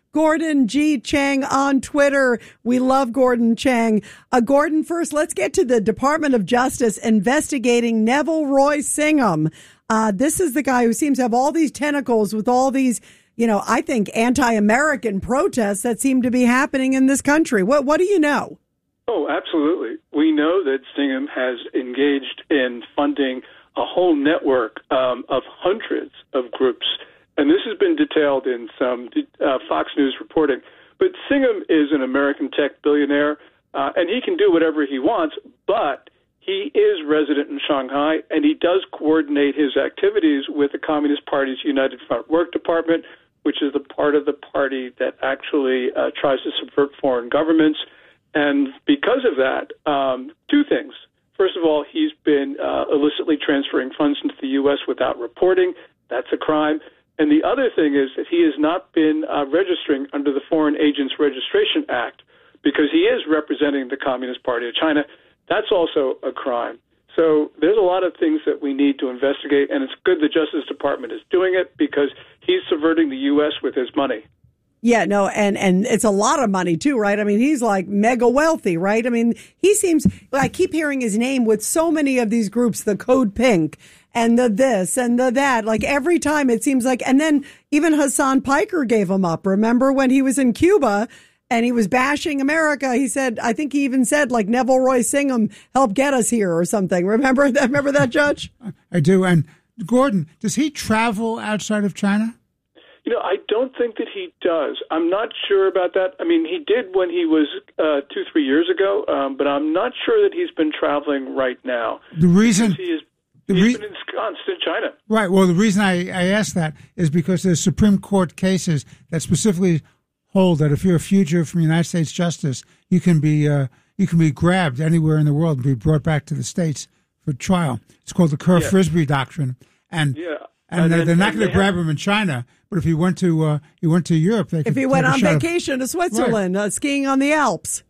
Gordon G. Chang on Twitter. We love Gordon Chang. Uh, Gordon, first, let's get to the Department of Justice investigating Neville Roy Singham. Uh, this is the guy who seems to have all these tentacles with all these, you know, I think anti-American protests that seem to be happening in this country. What, what do you know? Oh, absolutely. We know that Singham has engaged in funding a whole network um, of hundreds of groups. And this has been detailed in some uh, Fox News reporting. But Singham is an American tech billionaire, uh, and he can do whatever he wants, but he is resident in Shanghai, and he does coordinate his activities with the Communist Party's United Front Work Department, which is the part of the party that actually uh, tries to subvert foreign governments. And because of that, um, two things. First of all, he's been uh, illicitly transferring funds into the U S without reporting. That's a crime. And the other thing is that he has not been uh, registering under the Foreign Agents Registration Act because he is representing the Communist Party of China. That's also a crime. So there's a lot of things that we need to investigate, and it's good the Justice Department is doing it because he's subverting the U S with his money. Yeah, no, and, and it's a lot of money, too, right? I mean, he's like mega wealthy, right? I mean, he seems, I keep hearing his name with so many of these groups, the Code Pink and the this and the that. Like every time it seems like, and then even Hassan Piker gave him up. Remember when he was in Cuba and he was bashing America? He said, I think he even said like Neville Roy Singham helped get us here or something. Remember that? Remember that, Judge? I do. And Gordon, does he travel outside of China? You know, I don't think that he does. I'm not sure about that. I mean, he did when he was uh, two, three years ago, um, but I'm not sure that he's been traveling right now. The reason he is, the he's re- been ensconced in China. Right. Well, the reason I, I ask that is because there's Supreme Court cases that specifically hold that if you're a fugitive from United States justice, you can be uh, you can be grabbed anywhere in the world and be brought back to the States for trial. It's called the Kerr-Frisbee doctrine, and yeah. and, and they're, then, they're not going to have, grab him in China. But if he went to uh, he went to Europe, they could if he went take a on shot vacation of, to Switzerland, right. uh, skiing on the Alps.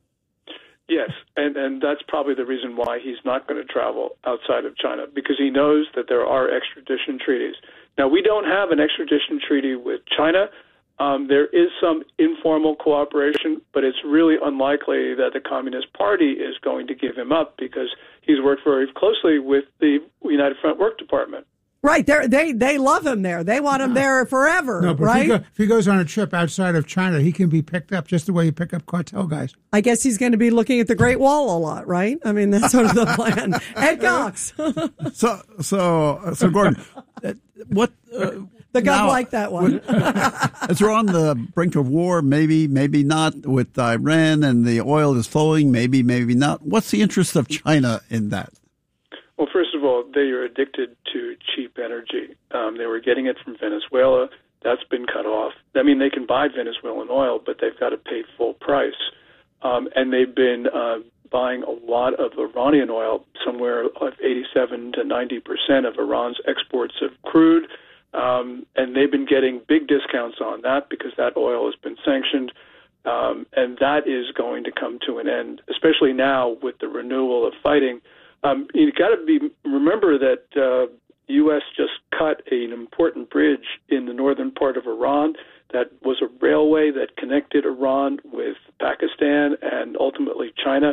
Yes, and, and that's probably the reason why he's not going to travel outside of China, because he knows that there are extradition treaties. Now, we don't have an extradition treaty with China. Um, there is some informal cooperation, but it's really unlikely that the Communist Party is going to give him up because he's worked very closely with the United Front Work Department. Right, They're, they they love him there. They want him there forever. No, but right? if, he go, if he goes on a trip outside of China, he can be picked up just the way you pick up cartel guys. I guess he's going to be looking at the Great Wall a lot, right? I mean, that's sort of the plan. Ed Cox. so, so, so, Gordon, what? Uh, the God like that one. As we're on the brink of war, maybe, maybe not with Iran, and the oil is flowing. Maybe, maybe not. What's the interest of China in that? Well, first of all, they are addicted to cheap energy. Um, they were getting it from Venezuela. That's been cut off. I mean, they can buy Venezuelan oil, but they've got to pay full price. Um, and they've been uh, buying a lot of Iranian oil, somewhere of eighty-seven to ninety percent of Iran's exports of crude. Um, and they've been getting big discounts on that because that oil has been sanctioned. Um, and that is going to come to an end, especially now with the renewal of fighting. Um, you got to be remember that uh, the U S just cut an important bridge in the northern part of Iran. That was a railway that connected Iran with Pakistan and ultimately China.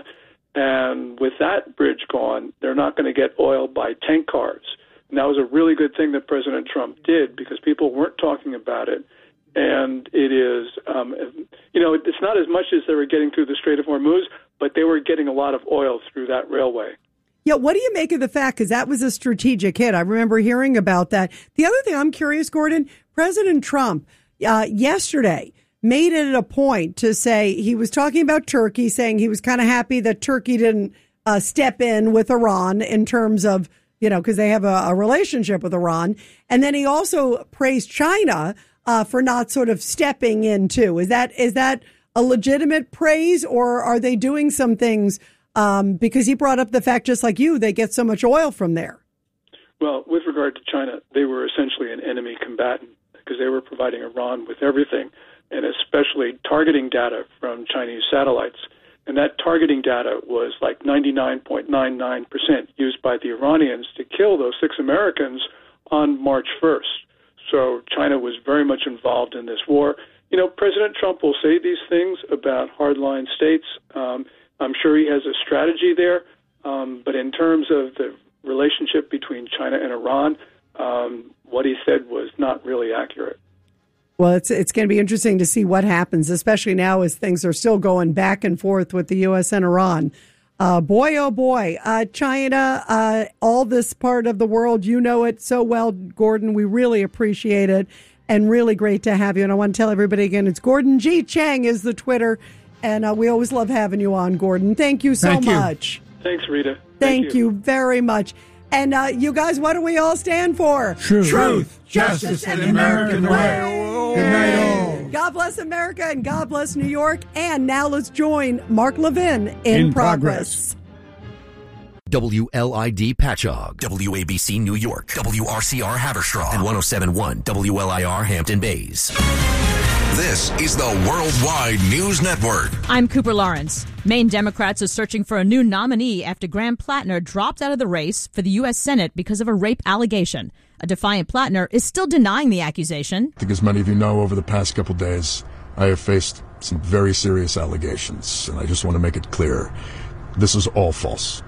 And with that bridge gone, they're not going to get oil by tank cars. And that was a really good thing that President Trump did because people weren't talking about it. And it is, um, you know, it's not as much as they were getting through the Strait of Hormuz, but they were getting a lot of oil through that railway. Yeah, what do you make of the fact, because that was a strategic hit? I remember hearing about that. The other thing I'm curious, Gordon, President Trump uh, yesterday made it a point to say he was talking about Turkey, saying he was kind of happy that Turkey didn't uh, step in with Iran in terms of, you know, because they have a, a relationship with Iran. And then he also praised China uh, for not sort of stepping in, too. Is that is that a legitimate praise, or are they doing some things? Um, because he brought up the fact, just like you, they get so much oil from there. Well, with regard to China, they were essentially an enemy combatant because they were providing Iran with everything, and especially targeting data from Chinese satellites. And that targeting data was like ninety-nine point nine nine percent used by the Iranians to kill those six Americans on March first. So China was very much involved in this war. you know, President Trump will say these things about hardline states. Um, I'm sure he has a strategy there. Um, but in terms of the relationship between China and Iran, um, what he said was not really accurate. Well, it's it's going to be interesting to see what happens, especially now as things are still going back and forth with the U S and Iran. Uh, boy, oh boy, uh, China, uh, all this part of the world, you know it so well, Gordon. We really appreciate it and really great to have you. And I want to tell everybody again, it's Gordon G. Chang is the Twitter. And uh, we always love having you on, Gordon. Thank you so Thank you. much. Thanks, Rita. Thank, Thank you. you. you very much. And uh, you guys, what do we all stand for? Truth, Truth justice, and the American way. Good night, all. God bless America and God bless New York. And now let's join Mark Levin in, In progress. progress. W L I D Patchogue, W A B C New York, W R C R Haverstraw, and one oh seven point one W L I R Hampton Bays. This is the Worldwide News Network. I'm Cooper Lawrence. Maine Democrats are searching for a new nominee after Graham Plattner dropped out of the race for the U S Senate because of a rape allegation. A defiant Plattner is still denying the accusation. I think as many of you know, over the past couple days, I have faced some very serious allegations, and I just want to make it clear, this is all false.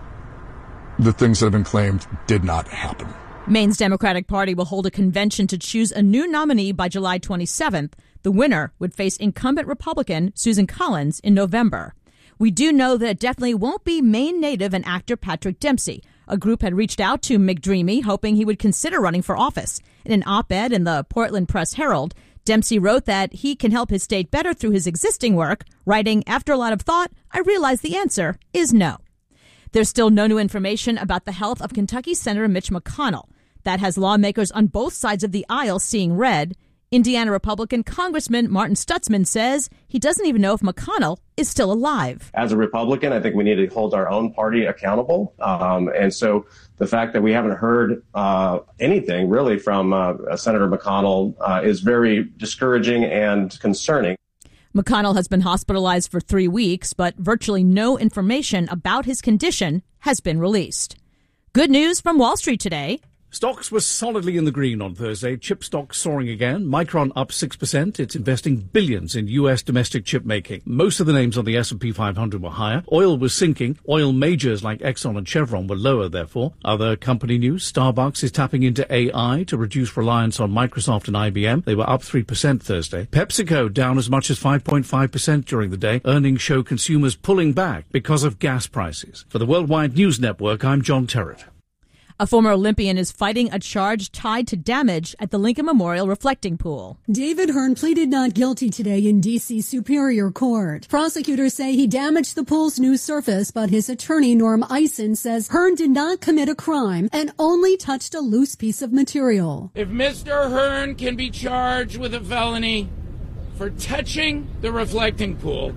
The things that have been claimed did not happen. Maine's Democratic Party will hold a convention to choose a new nominee by July twenty-seventh. The winner would face incumbent Republican Susan Collins in November. We do know that it definitely won't be Maine native and actor Patrick Dempsey. A group had reached out to McDreamy, hoping he would consider running for office. In an op-ed in the Portland Press-Herald, Dempsey wrote that he can help his state better through his existing work, writing, "After a lot of thought, I realize the answer is no." There's still no new information about the health of Kentucky Senator Mitch McConnell. That has lawmakers on both sides of the aisle seeing red. Indiana Republican Congressman Martin Stutzman says he doesn't even know if McConnell is still alive. As a Republican, I think we need to hold our own party accountable. Um, and so the fact that we haven't heard uh, anything really from uh, Senator McConnell uh, is very discouraging and concerning. McConnell has been hospitalized for three weeks, but virtually no information about his condition has been released. Good news from Wall Street today. Stocks were solidly in the green on Thursday. Chip stocks soaring again. Micron up six percent. It's investing billions in U S domestic chip making. Most of the names on the S and P five hundred were higher. Oil was sinking. Oil majors like Exxon and Chevron were lower, therefore. Other company news. Starbucks is tapping into A I to reduce reliance on Microsoft and I B M. They were up three percent Thursday. PepsiCo down as much as five point five percent during the day. Earnings show consumers pulling back because of gas prices. For the Worldwide News Network, I'm John Terrett. A former Olympian is fighting a charge tied to damage at the Lincoln Memorial reflecting pool. David Hearn pleaded not guilty today in D C Superior Court. Prosecutors say he damaged the pool's new surface, but his attorney, Norm Eisen, says Hearn did not commit a crime and only touched a loose piece of material. If Mister Hearn can be charged with a felony for touching the reflecting pool,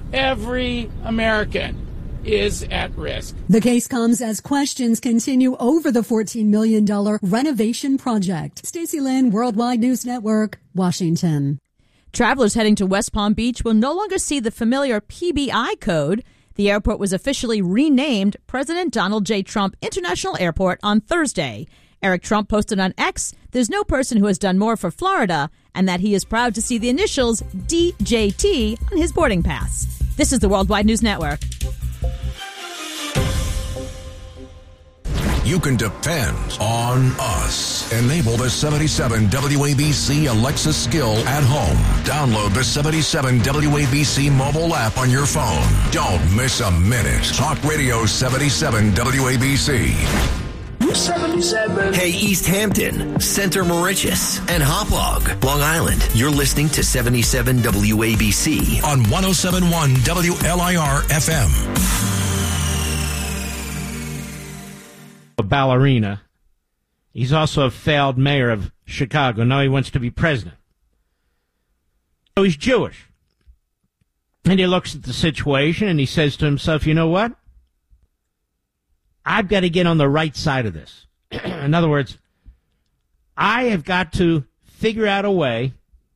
every American is at risk. The case comes as questions continue over the fourteen million dollars renovation project. Stacey Lynn, Worldwide News Network, Washington. Travelers heading to West Palm Beach will no longer see the familiar P B I code. The airport was officially renamed President Donald J. Trump International Airport on Thursday. Eric Trump posted on X, "There's no person who has done more for Florida," and that he is proud to see the initials D J T on his boarding pass. This is the Worldwide News Network. You can depend on us. Enable the seventy-seven W A B C Alexa skill at home. Download the seventy-seven W A B C mobile app on your phone. Don't miss a minute. Talk Radio seventy-seven W A B C. seventy-seven. Hey, East Hampton, Center Moriches, and Hauppauge, Long Island. You're listening to seventy-seven W A B C on one oh seven point one W L I R F M. A ballerina. He's also a failed mayor of Chicago. Now he wants to be president. So he's Jewish. And he looks at the situation and he says to himself, you know what? I've got to get on the right side of this. In other words, I have got to figure out a way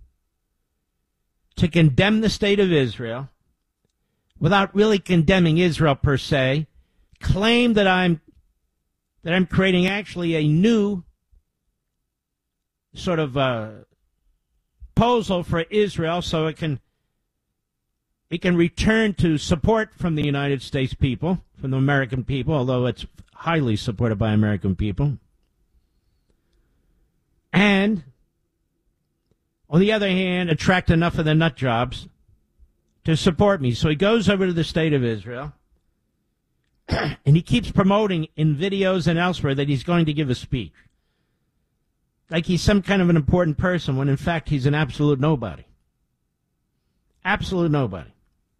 to condemn the state of Israel without really condemning Israel per se, claim that I'm that I'm creating actually a new sort of uh, proposal for Israel so it can it can return to support from the United States people, from the American people, although it's highly supported by American people. And, on the other hand, attract enough of the nut jobs to support me. So he goes over to the state of Israel, and he keeps promoting in videos and elsewhere that he's going to give a speech. Like he's some kind of an important person, when in fact he's an absolute nobody. Absolute nobody.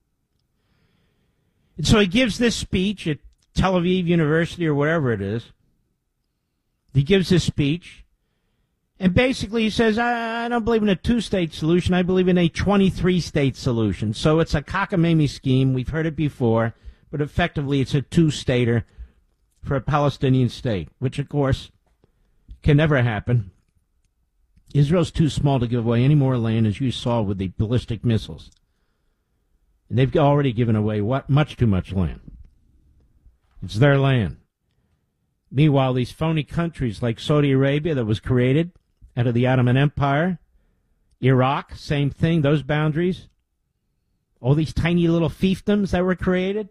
And so he gives this speech at Tel Aviv University or wherever it is. He gives this speech, and basically he says, I, I don't believe in a two-state solution. I believe in a twenty-three state solution. So it's a cockamamie scheme. We've heard it before, but effectively it's a two-stater for a Palestinian state, which, of course, can never happen. Israel's too small to give away any more land, as you saw with the ballistic missiles. And they've already given away what much too much land. It's their land. Meanwhile, these phony countries like Saudi Arabia, that was created out of the Ottoman Empire, Iraq, same thing, those boundaries, all these tiny little fiefdoms that were created,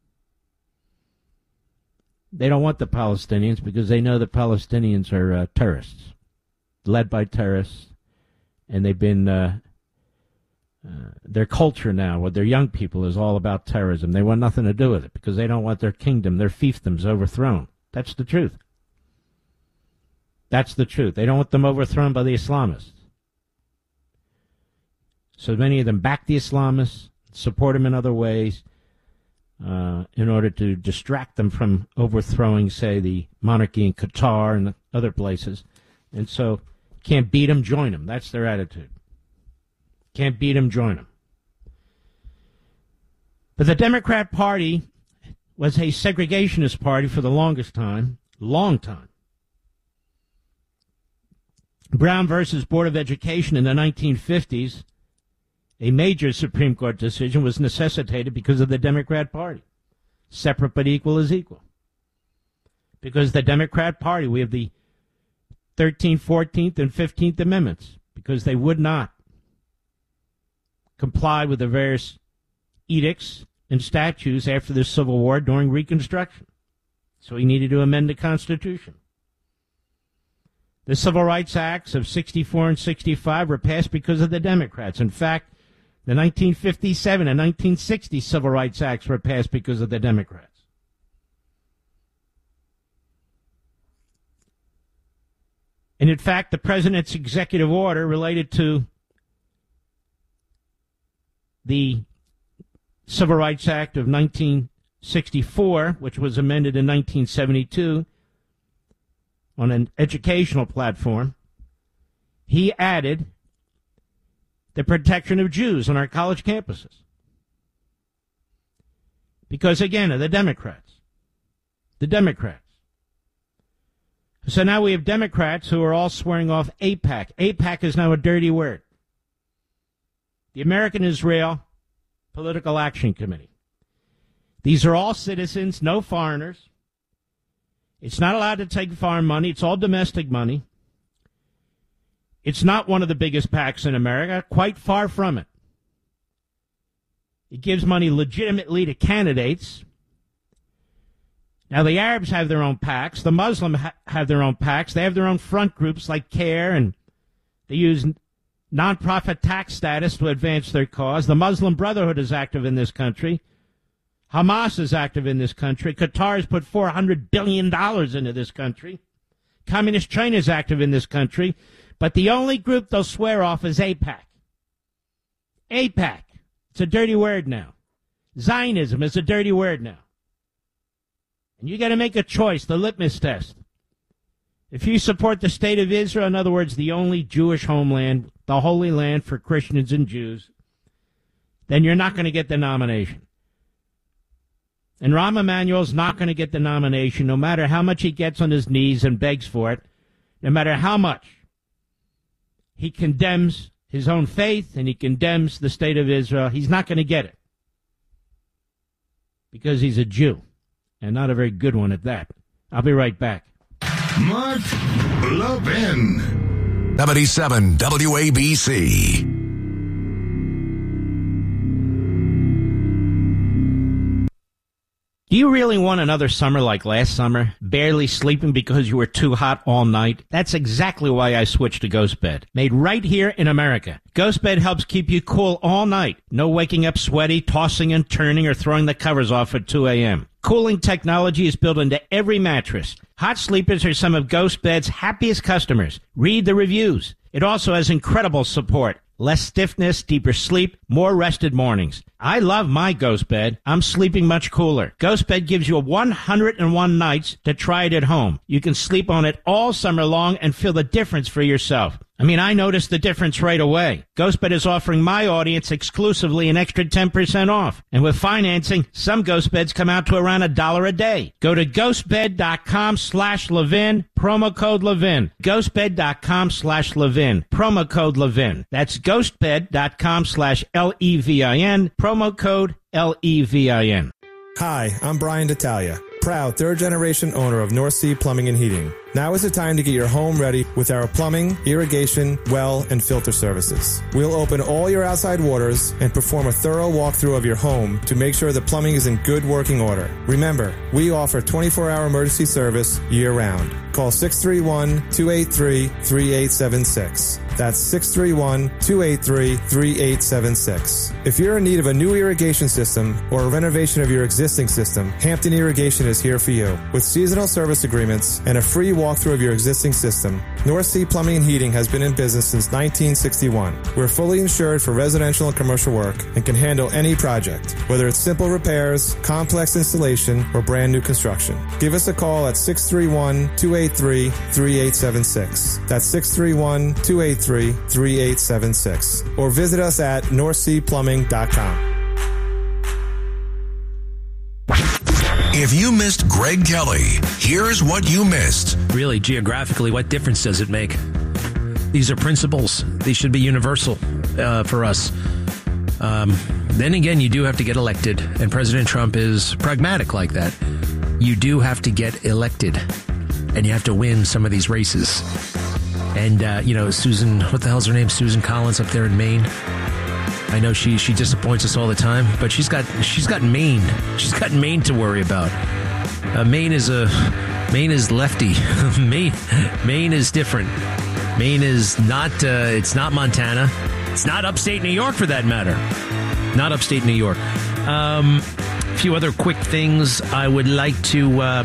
they don't want the Palestinians because they know the Palestinians are uh, terrorists, led by terrorists, and they've been, uh, uh, their culture now with their young people is all about terrorism. They want nothing to do with it because they don't want their kingdom, their fiefdoms overthrown. That's the truth. That's the truth. They don't want them overthrown by the Islamists. So many of them back the Islamists, support them in other ways, uh, in order to distract them from overthrowing, say, the monarchy in Qatar and other places. And so, can't beat them, join them. That's their attitude. Can't beat them, join them. But the Democrat Party was a segregationist party for the longest time, long time. Brown versus Board of Education in the nineteen fifties, a major Supreme Court decision, was necessitated because of the Democrat Party. Separate but equal is equal. Because the Democrat Party, we have the thirteenth, fourteenth, and fifteenth Amendments, because they would not comply with the various edicts and statutes after the Civil War during Reconstruction. So he needed to amend the Constitution. The Civil Rights Acts of sixty-four and sixty-five were passed because of the Democrats. In fact, the nineteen fifty-seven and nineteen sixty Civil Rights Acts were passed because of the Democrats. And in fact, the President's executive order related to the Civil Rights Act of nineteen sixty-four, which was amended in nineteen seventy-two on an educational platform, he added the protection of Jews on our college campuses. Because, again, of the Democrats. The Democrats. So now we have Democrats who are all swearing off AIPAC. AIPAC is now a dirty word. The American Israel Political Action Committee. These are all citizens, no foreigners. It's not allowed to take foreign money. It's all domestic money. It's not one of the biggest PACs in America. Quite far from it. It gives money legitimately to candidates. Now, the Arabs have their own PACs. The Muslims ha- have their own PACs. They have their own front groups like CARE, and they use nonprofit tax status to advance their cause. The Muslim Brotherhood is active in this country. Hamas is active in this country. Qatar has put four hundred billion dollars into this country. Communist China is active in this country. But the only group they'll swear off is AIPAC. AIPAC. It's a dirty word now. Zionism is a dirty word now. And you got to make a choice, the litmus test. If you support the state of Israel, in other words, the only Jewish homeland, the Holy Land for Christians and Jews, then you're not going to get the nomination. And Rahm Emanuel's not going to get the nomination, no matter how much he gets on his knees and begs for it, no matter how much he condemns his own faith and he condemns the state of Israel. He's not going to get it because he's a Jew, and not a very good one at that. I'll be right back. Mark Levin. seventy-seven W A B C. Do you really want another summer like last summer? Barely sleeping because you were too hot all night? That's exactly why I switched to GhostBed. Made right here in America. GhostBed helps keep you cool all night. No waking up sweaty, tossing and turning, or throwing the covers off at two a.m. Cooling technology is built into every mattress. Hot sleepers are some of GhostBed's happiest customers. Read the reviews. It also has incredible support. Less stiffness, deeper sleep, more rested mornings. I love my GhostBed. I'm sleeping much cooler. GhostBed gives you one hundred one nights to try it at home. You can sleep on it all summer long and feel the difference for yourself. I mean, I noticed the difference right away. GhostBed is offering my audience exclusively an extra ten percent off. And with financing, some GhostBeds come out to around a dollar a day. Go to ghostbed.com slash Levin, promo code Levin. Ghostbed.com slash Levin, promo code Levin. That's ghostbed.com slash L E V I N, promo code L E V I N. Hi, I'm Brian D'Italia, proud third-generation owner of North Sea Plumbing and Heating. Now is the time to get your home ready with our plumbing, irrigation, well, and filter services. We'll open all your outside waters and perform a thorough walkthrough of your home to make sure the plumbing is in good working order. Remember, we offer twenty-four hour emergency service year-round. Call six three one, two eight three, three eight seven six. That's six three one, two eight three, three eight seven six. If you're in need of a new irrigation system or a renovation of your existing system, Hampton Irrigation is here for you. With seasonal service agreements and a free walkthrough of your existing system, North Sea Plumbing and Heating has been in business since nineteen sixty-one. We're fully insured for residential and commercial work and can handle any project, whether it's simple repairs, complex installation, or brand new construction. Give us a call at six three one, two eight three, three eight seven six. That's six three one, two eight three, three eight seven six. Or visit us at north sea plumbing dot com. If you missed Greg Kelly, here's what you missed. Really, geographically, what difference does it make? These are principles. These should be universal uh, for us. Um, then again, you do have to get elected, and President Trump is pragmatic like that. You do have to get elected, and you have to win some of these races. And, uh, you know, Susan, what the hell's her name? Susan Collins up there in Maine. I know she she disappoints us all the time, but she's got she's got Maine. She's got Maine to worry about. Uh, Maine is a Maine is lefty. Maine Maine is different. Maine is not. Uh, it's not Montana. It's not upstate New York, for that matter. Not upstate New York. Um, a few other quick things I would like to. Uh,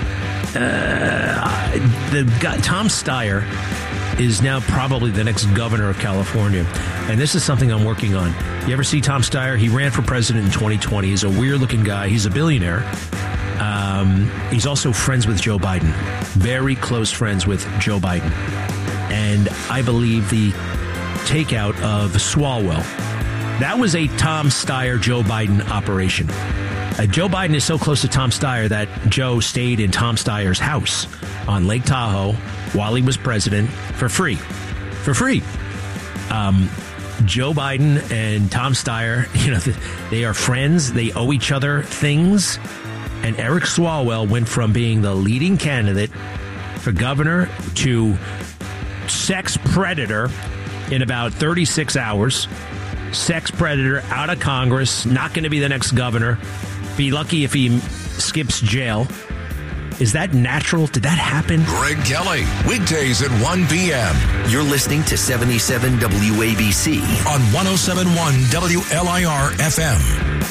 uh, the guy, Tom Steyer is now probably the next governor of California. And this is something I'm working on. You ever see Tom Steyer? He ran for president in twenty twenty. He's a weird-looking guy. He's a billionaire. Um, he's also friends with Joe Biden. Very close friends with Joe Biden. And I believe the takeout of Swalwell, that was a Tom Steyer, Joe Biden operation. Uh, Joe Biden is so close to Tom Steyer that Joe stayed in Tom Steyer's house on Lake Tahoe while he was president for free. For free. Um, Joe Biden and Tom Steyer, you know, they are friends. They owe each other things. And Eric Swalwell went from being the leading candidate for governor to sex predator in about thirty-six hours. Sex predator, out of Congress, not going to be the next governor. Be lucky if he skips jail. Is that natural? Did that happen? Greg Kelly, weekdays at one p.m. You're listening to seventy-seven W A B C on one oh seven point one W L I R F M.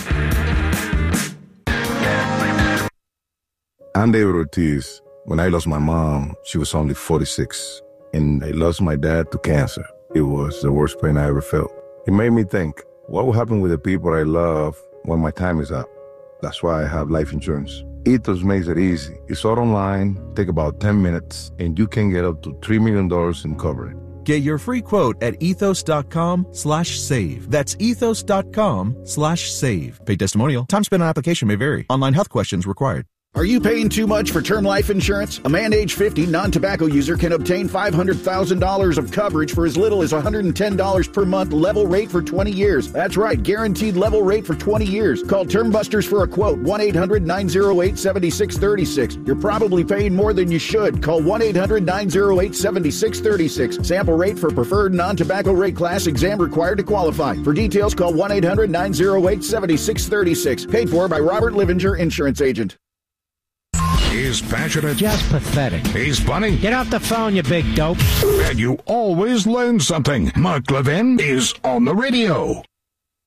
I'm David Ortiz. When I lost my mom, she was only forty-six, and I lost my dad to cancer. It was the worst pain I ever felt. It made me think, what will happen with the people I love when my time is up? That's why I have life insurance. Ethos makes it easy. It's all online, take about ten minutes, and you can get up to three million dollars in coverage. Get your free quote at ethos.com slash save. That's ethos.com slash save. Paid testimonial. Time spent on application may vary. Online health questions required. Are you paying too much for term life insurance? A man age fifty, non-tobacco user can obtain five hundred thousand dollars of coverage for as little as one hundred ten dollars per month, level rate for twenty years. That's right, guaranteed level rate for twenty years. Call Term Busters for a quote, one eight hundred nine oh eight seven six three six. You're probably paying more than you should. Call one eight hundred nine oh eight seven six three six. Sample rate for preferred non-tobacco rate class, exam required to qualify. For details, call one eight hundred nine oh eight seven six three six. Paid for by Robert Livinger, Insurance Agent. He's passionate. Just pathetic. He's funny. Get off the phone, you big dope. And you always learn something. Mark Levin is on the radio.